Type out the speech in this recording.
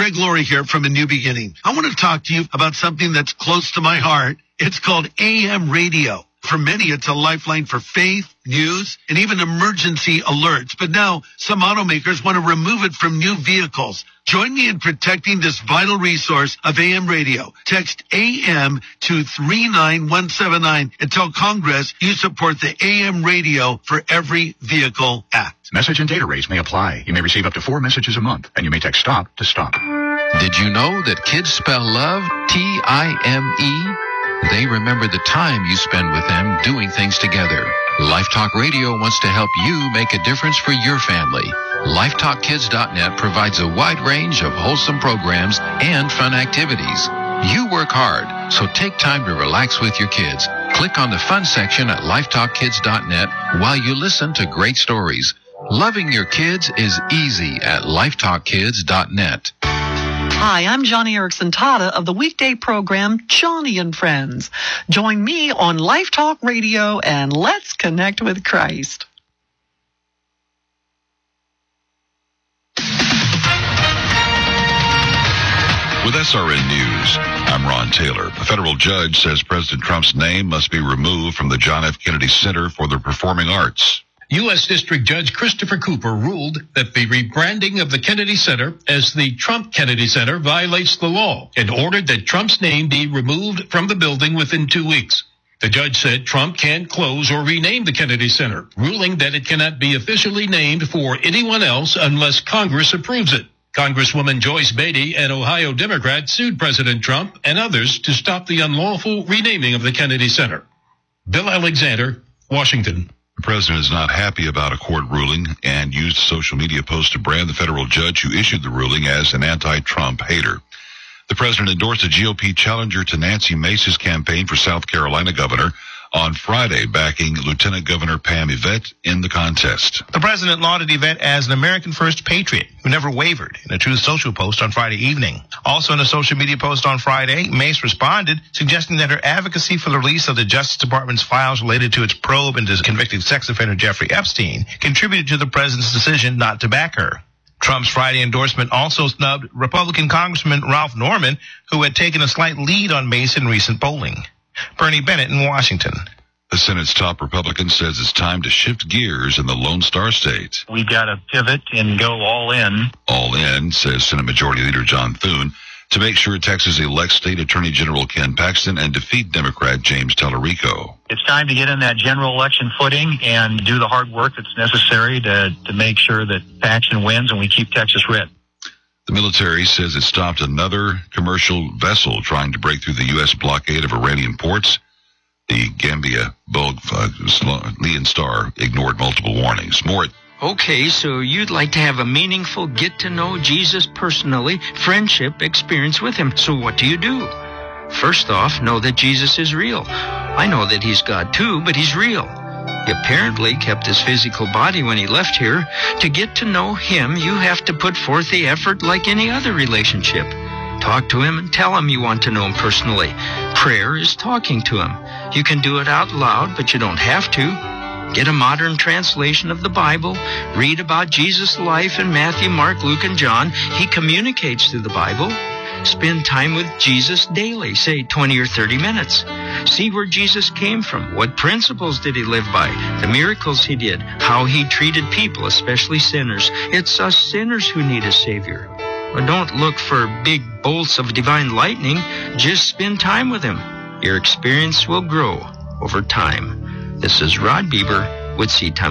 Greg Laurie here from A New Beginning. I want to talk to you about something that's close to my heart. It's called AM radio. For many, it's a lifeline for faith, news, and even emergency alerts. But now, some automakers want to remove it from new vehicles. Join me in protecting this vital resource of AM radio. Text AM to 39179 and tell Congress you support the AM radio for Every Vehicle Act. Message and data rates may apply. You may receive up to 4 messages a month, and you may text STOP to STOP. Did you know that kids spell love T-I-M-E? They remember the time you spend with them doing things together. Life Talk Radio wants to help you make a difference for your family. LifeTalkKids.net provides a wide range of wholesome programs and fun activities. You work hard, so take time to relax with your kids. Click on the fun section at LifeTalkKids.net while you listen to great stories. Loving your kids is easy at LifeTalkKids.net. Hi, I'm Johnny Erickson Tata of the weekday program Johnny and Friends. Join me on Life Talk Radio and let's connect with Christ. With SRN News, I'm Ron Taylor. A federal judge says President Trump's name must be removed from the John F. Kennedy Center for the Performing Arts. U.S. District Judge Christopher Cooper ruled that the rebranding of the Kennedy Center as the Trump Kennedy Center violates the law and ordered that Trump's name be removed from the building within 2 weeks. The judge said Trump can't close or rename the Kennedy Center, ruling that it cannot be officially named for anyone else unless Congress approves it. Congresswoman Joyce Beatty, an Ohio Democrat, sued President Trump and others to stop the unlawful renaming of the Kennedy Center. Bill Alexander, Washington. The president is not happy about a court ruling and used a social media post to brand the federal judge who issued the ruling as an anti-Trump hater. The president endorsed a GOP challenger to Nancy Mace's campaign for South Carolina governor on Friday, backing Lieutenant Governor Pam Yvette in the contest. The president lauded Yvette as an American first patriot who never wavered in a Truth Social post on Friday evening. Also in a social media post on Friday, Mace responded, suggesting that her advocacy for the release of the Justice Department's files related to its probe into convicted sex offender Jeffrey Epstein contributed to the president's decision not to back her. Trump's Friday endorsement also snubbed Republican Congressman Ralph Norman, who had taken a slight lead on Mace in recent polling. Bernie Bennett in Washington. The Senate's top Republican says it's time to shift gears in the Lone Star State. We've got to pivot and go all in. All in, says Senate Majority Leader John Thune, to make sure Texas elects State Attorney General Ken Paxton and defeat Democrat James Tallarico. It's time to get in that general election footing and do the hard work that's necessary to make sure that Paxton wins and we keep Texas red. The military says it stopped another commercial vessel trying to break through the U.S. blockade of Iranian ports. The Gambia Leon Star ignored multiple warnings. More. Okay, so you'd like to have a meaningful get-to-know Jesus personally, friendship experience with him. So what do? First off, know that Jesus is real. I know that he's God too, but he's real. He apparently kept his physical body when he left here. To get to know him, you have to put forth the effort like any other relationship. Talk to him and tell him you want to know him personally. Prayer is talking to him. You can do it out loud, but you don't have to. Get a modern translation of the Bible. Read about Jesus' life in Matthew, Mark, Luke, and John. He communicates through the Bible. Spend time with Jesus daily, say 20 or 30 minutes. See where Jesus came from. What principles did he live by? The miracles he did. How he treated people, especially sinners. It's us sinners who need a Savior. But don't look for big bolts of divine lightning. Just spend time with him. Your experience will grow over time. This is Rod Bieber with Seed Time.